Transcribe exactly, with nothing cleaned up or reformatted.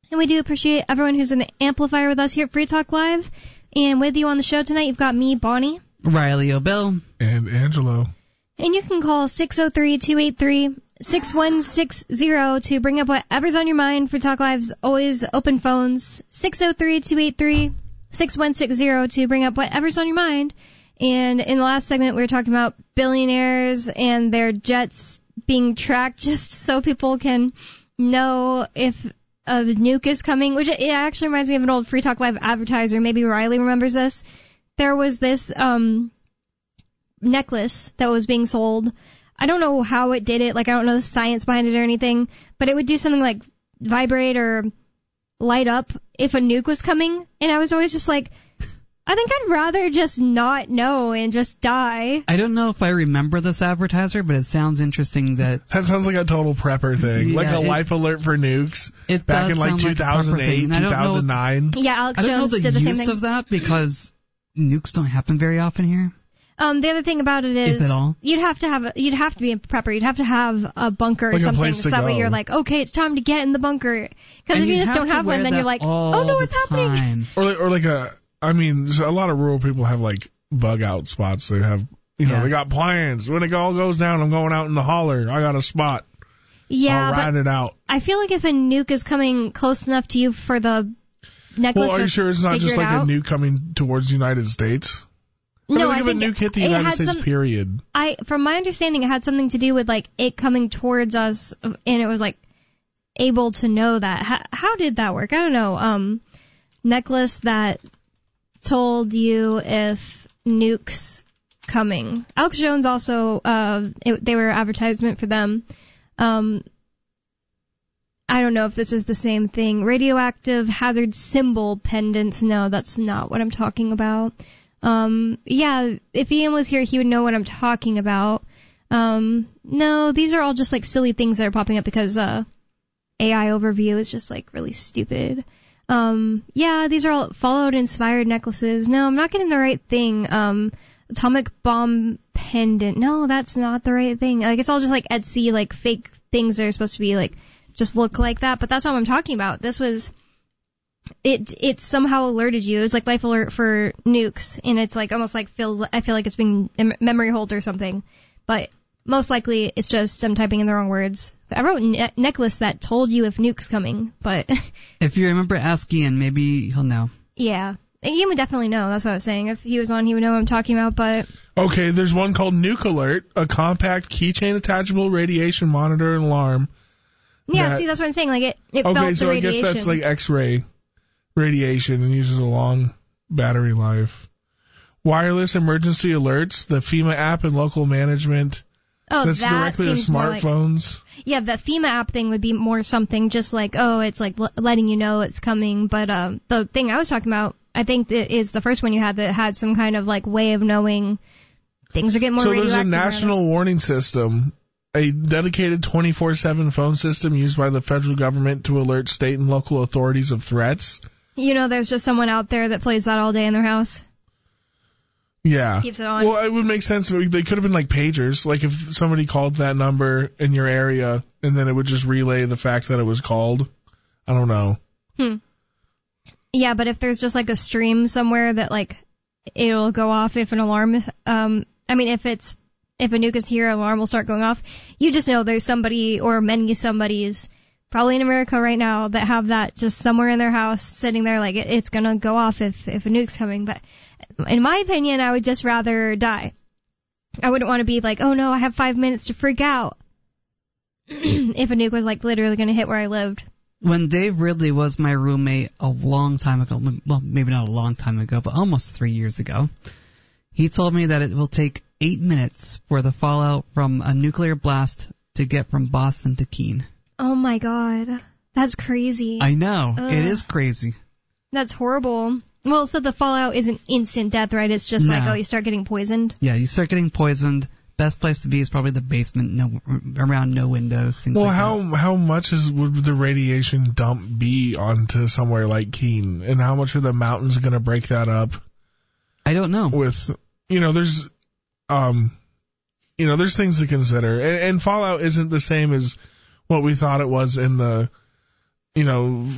And we do appreciate everyone who's an amplifier with us here at Free Talk Live. And with you on the show tonight, you've got me, Bonnie. Riley O'Bill. And Angelo. And you can call six oh three, two eight three, six one six zero to bring up whatever's on your mind. Free Talk Live's always open phones. six oh three, two eight three, six one six zero to bring up whatever's on your mind. And in the last segment, we were talking about billionaires and their jets being tracked just so people can know if a nuke is coming, which it actually reminds me of an old Free Talk Live advertiser. Maybe Riley remembers this. There was this um necklace that was being sold. I don't know how it did it. Like, I don't know the science behind it or anything, but it would do something like vibrate or light up if a nuke was coming. And I was always just like, I think I'd rather just not know and just die. I don't know if I remember this advertiser, but it sounds interesting that... That sounds like a total prepper thing. Yeah, like a it, life alert for nukes it back in like two thousand eight, like two thousand nine. Yeah, Alex I don't Jones know the did the use same thing. of that because nukes don't happen very often here. Um, the other thing about it is, if at all. you'd have to have, a, you'd have to be a prepper. You'd have to have a bunker like or something, so that go. way you're like, okay, it's time to get in the bunker. Because if you just don't have one, then you're like, oh no, what's happening? Or like, or like a, I mean, a lot of rural people have like bug out spots. They have, you know, yeah. they got plans. When it all goes down, I'm going out in the holler. I got a spot. Yeah, I'll ride but it out. I feel like if a nuke is coming close enough to you for the necklace, well, are you sure it's not just like out? a nuke coming towards the United States? No, I, mean, I if think a nuke it, hit the United States, some, period. I, from my understanding, it had something to do with like it coming towards us, and it was like able to know that. How, how did that work? I don't know. Um, necklace that told you if nukes coming. Alex Jones also, uh, it, they were advertisement for them. Um, I don't know if this is the same thing. Radioactive hazard symbol pendants. No, that's not what I'm talking about. Um, yeah, if Ian was here, he would know what I'm talking about. Um, no, these are all just like silly things that are popping up because, uh, A I overview is just like really stupid. Um, yeah, these are all Fallout inspired necklaces. No, I'm not getting the right thing. Um, atomic bomb pendant. No, that's not the right thing. Like, it's all just like Etsy, like fake things that are supposed to be like, just look like that, but that's not what I'm talking about. This was, It it somehow alerted you. It was like life alert for nukes, and it's like almost like feel I feel like it's being a memory hold or something. But most likely it's just I'm typing in the wrong words. I wrote ne- necklace that told you if nuke's coming, but if you remember, ask Ian. Maybe he'll know. Yeah, Ian would definitely know. That's what I was saying. If he was on, he would know what I'm talking about. But okay, there's one called Nuke Alert, a compact keychain attachable radiation monitor and alarm. Yeah, that, see, that's what I'm saying. Like it, it okay, felt so the I radiation. guess that's like X-ray radiation and uses a long battery life. Wireless emergency alerts, the FEMA app and local management. Oh, that's that directly to smartphones. Like, yeah, the FEMA app thing would be more something just like, oh, it's like l- letting you know it's coming. But um, the thing I was talking about, I think that is the first one you had that had some kind of like way of knowing things are getting more so radioactive. So there's a national warning system, a dedicated twenty-four seven phone system used by the federal government to alert state and local authorities of threats. You know, there's just someone out there that plays that all day in their house. Yeah. Keeps it on. Well, it would make sense. They could have been like pagers. Like if somebody called that number in your area, and then it would just relay the fact that it was called. I don't know. Hmm. Yeah, but if there's just like a stream somewhere that like it'll go off if an alarm. Um, I mean, if it's if a nuke is here, an alarm will start going off. You just know there's somebody or many somebodies. Probably in America right now that have that just somewhere in their house sitting there like it, it's going to go off if, if a nuke's coming. But in my opinion, I would just rather die. I wouldn't want to be like, oh no, I have five minutes to freak out if a nuke was like literally going to hit where I lived. When Dave Ridley was my roommate a long time ago, well, maybe not a long time ago, but almost three years ago, he told me that it will take eight minutes for the fallout from a nuclear blast to get from Boston to Keene. Oh my god. That's crazy. I know. Ugh. It is crazy. That's horrible. Well, so the fallout isn't instant death, right? It's just no. like, oh, you start getting poisoned? Yeah, you start getting poisoned. Best place to be is probably the basement, no, around no windows, things well, like how, that. Well, how much is would the radiation dump be onto somewhere like Keene? And how much are the mountains going to break that up? I don't know. With, you know, there's, um, you know, there's things to consider. And, and fallout isn't the same as what we thought it was in the, you know,